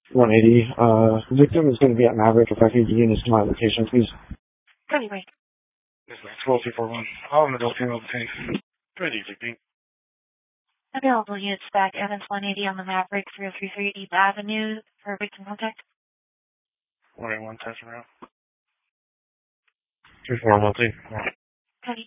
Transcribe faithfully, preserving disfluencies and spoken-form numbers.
one eighty. Uh, victim is going to be at Maverick. Effective units to my location, please. Anyway. This is twelve two four one. All an adult female detained. Pretty easy. Available units back, Evans one eighty on the Maverick, three oh three three East Avenue for victim contact. one eighty-one, testing around. two four one, please.